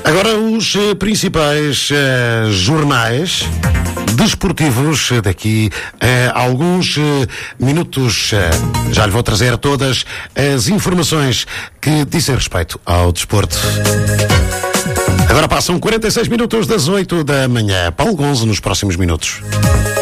Agora os principais jornais desportivos daqui a alguns minutos. Já lhe vou trazer todas as informações que dizem respeito ao desporto. Agora passam 46 minutos das 8 da manhã. Paulo Gonzo nos próximos minutos.